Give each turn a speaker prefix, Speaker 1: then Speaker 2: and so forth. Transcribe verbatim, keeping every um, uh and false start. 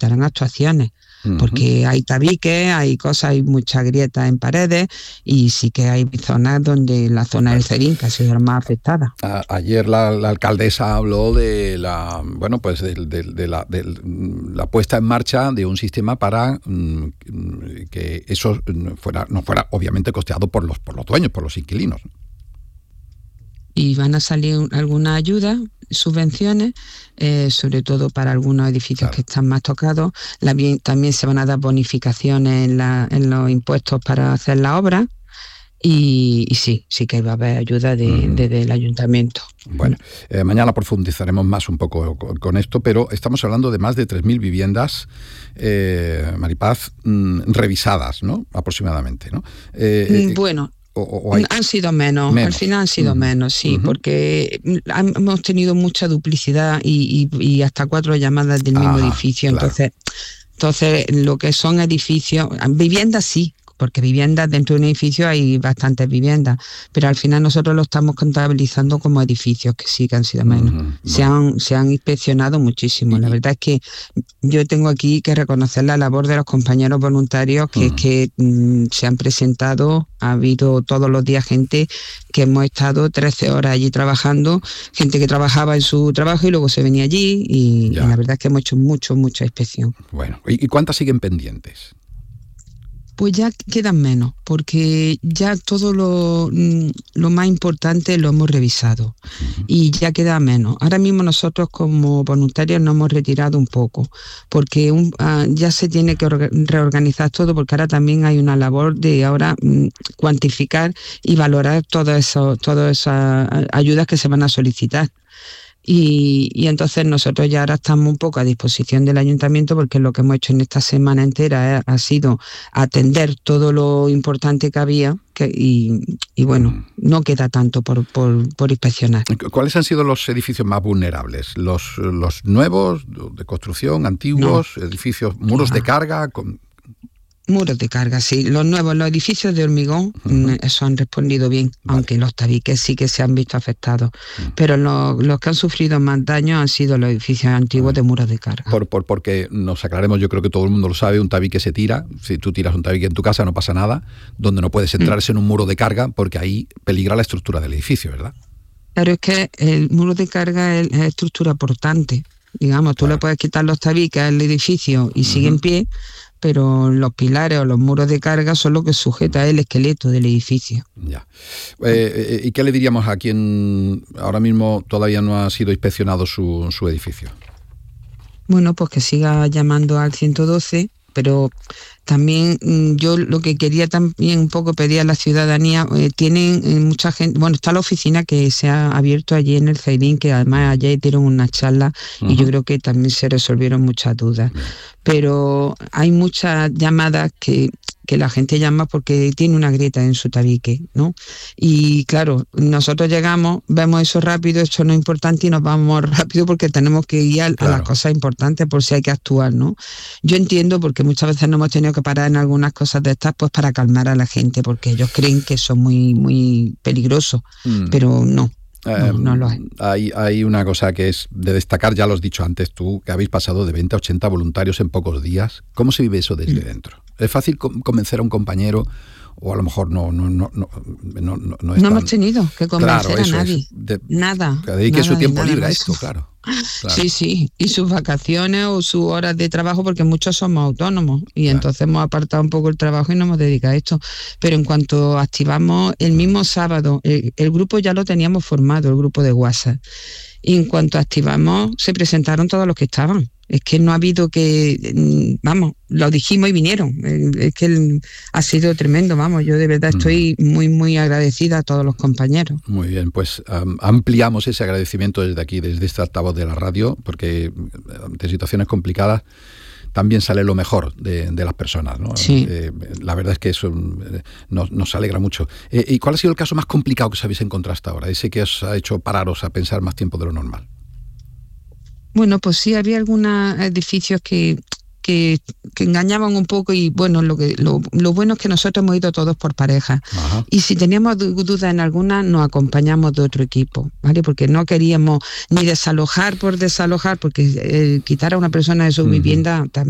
Speaker 1: necesitarán actuaciones. Uh-huh. Porque hay tabiques, hay cosas, hay muchas grietas en paredes y sí que hay zonas donde la zona del Cedín, que ha sido la más afectada.
Speaker 2: A, ayer la, la alcaldesa habló de la bueno pues de, de, de, la, de la puesta en marcha de un sistema para mm, que eso fuera no fuera obviamente costeado por los por los dueños, por los inquilinos.
Speaker 1: Y van a salir algunas ayudas, subvenciones, eh, sobre todo para algunos edificios claro. que están más tocados. La, también se van a dar bonificaciones en, la, en los impuestos para hacer la obra. Y, y sí, sí que va a haber ayuda de, uh-huh. de, del ayuntamiento.
Speaker 2: Bueno, eh, mañana profundizaremos más un poco con, con esto, pero estamos hablando de más de tres mil viviendas, eh, Maripaz, mmm, revisadas, ¿no? Aproximadamente, ¿no?
Speaker 1: Eh, eh, bueno... O, o hay... Han sido menos, menos, al final han sido uh-huh. menos, sí, uh-huh. porque hemos tenido mucha duplicidad y, y, y hasta cuatro llamadas del mismo ah, edificio, claro. entonces, entonces lo que son edificios, viviendas sí, porque viviendas dentro de un edificio hay bastantes viviendas, pero al final nosotros lo estamos contabilizando como edificios, que sí que han sido menos. Uh-huh. Se han, se han inspeccionado muchísimo. La verdad es que yo tengo aquí que reconocer la labor de los compañeros voluntarios que, uh-huh. que mm, se han presentado. Ha habido todos los días gente que hemos estado trece horas allí trabajando, gente que trabajaba en su trabajo y luego se venía allí y, y la verdad es que hemos hecho mucho, mucha inspección.
Speaker 2: Bueno, ¿y cuántas siguen pendientes?
Speaker 1: Pues ya quedan menos, porque ya todo lo, lo más importante lo hemos revisado y ya queda menos. Ahora mismo nosotros como voluntarios nos hemos retirado un poco, porque un, uh, ya se tiene que orga- reorganizar todo, porque ahora también hay una labor de ahora um, cuantificar y valorar todo eso, todas esas ayudas que se van a solicitar. Y, y entonces nosotros ya ahora estamos un poco a disposición del ayuntamiento porque lo que hemos hecho en esta semana entera ha, ha sido atender todo lo importante que había que, y, y bueno, no queda tanto por, por, por inspeccionar.
Speaker 2: ¿Cuáles han sido los edificios más vulnerables? ¿Los, los nuevos, de construcción, antiguos, no. edificios, muros no. de carga? Con...
Speaker 1: Muros de carga, sí. Los nuevos, los edificios de hormigón, uh-huh. eso han respondido bien, vale. aunque los tabiques sí que se han visto afectados. Uh-huh. Pero lo, los que han sufrido más daño han sido los edificios antiguos uh-huh. de muros de carga.
Speaker 2: Por, por, porque nos aclaremos, yo creo que todo el mundo lo sabe, un tabique se tira. Si tú tiras un tabique en tu casa no pasa nada, donde no puedes entrarse uh-huh. en un muro de carga porque ahí peligra la estructura del edificio, ¿verdad?
Speaker 1: Claro, es que el muro de carga es, es estructura portante. Digamos, tú claro. le puedes quitar los tabiques al edificio y uh-huh. sigue en pie, pero los pilares o los muros de carga son lo que sujeta el esqueleto del edificio.
Speaker 2: Ya. Eh, ¿Y qué le diríamos a quien ahora mismo todavía no ha sido inspeccionado su, su edificio?
Speaker 1: Bueno, pues que siga llamando al ciento doce, pero también yo lo que quería también un poco pedir a la ciudadanía, eh, tienen eh, mucha gente, bueno, está la oficina que se ha abierto allí en el Cedín, que además ayer dieron una charla uh-huh. y yo creo que también se resolvieron muchas dudas. Uh-huh. Pero hay muchas llamadas que, que la gente llama porque tiene una grieta en su tabique, ¿no? Y claro, nosotros llegamos, vemos eso rápido, eso no es importante y nos vamos rápido porque tenemos que ir a, claro. a las cosas importantes por si hay que actuar, ¿no? Yo entiendo porque muchas veces no hemos tenido que parar en algunas cosas de estas pues para calmar a la gente porque ellos creen que son muy, muy peligrosos, mm. pero no. No, no lo hay.
Speaker 2: hay. Hay una cosa que es de destacar, ya lo has dicho antes tú, que habéis pasado de veinte a ochenta voluntarios en pocos días. ¿Cómo se vive eso desde mm. dentro? ¿Es fácil convencer a un compañero o a lo mejor no no no no no, no, no es
Speaker 1: No
Speaker 2: tan...
Speaker 1: hemos tenido que convencer
Speaker 2: claro,
Speaker 1: a nadie.
Speaker 2: De,
Speaker 1: nada.
Speaker 2: Que dedique
Speaker 1: nada
Speaker 2: su tiempo
Speaker 1: nada
Speaker 2: libre a
Speaker 1: más.
Speaker 2: esto, claro. Claro.
Speaker 1: Sí, sí, y sus vacaciones o sus horas de trabajo, porque muchos somos autónomos y claro. entonces hemos apartado un poco el trabajo y nos hemos dedicado a esto. Pero en cuanto activamos el mismo sábado, el, el grupo ya lo teníamos formado, el grupo de WhatsApp, y en cuanto activamos se presentaron todos los que estaban. Es que no ha habido que, vamos, lo dijimos y vinieron. Es que el, ha sido tremendo, vamos. Yo de verdad estoy muy, muy agradecida a todos los compañeros.
Speaker 2: Muy bien, pues um, ampliamos ese agradecimiento desde aquí, desde este altavoz de la radio, porque ante situaciones complicadas también sale lo mejor de, de las personas, ¿no?
Speaker 1: Sí.
Speaker 2: Eh, la verdad es que eso eh, nos, nos alegra mucho. Eh, ¿Y cuál ha sido el caso más complicado que os habéis encontrado hasta ahora? Ese que os ha hecho pararos a pensar más tiempo de lo normal.
Speaker 1: Bueno, pues sí, había algunos edificios que, que, que engañaban un poco y bueno, lo que lo, lo bueno es que nosotros hemos ido todos por pareja. Ajá. Y si teníamos dudas en alguna, nos acompañamos de otro equipo, ¿vale? Porque no queríamos ni desalojar por desalojar, porque eh, quitar a una persona de su uh-huh. vivienda también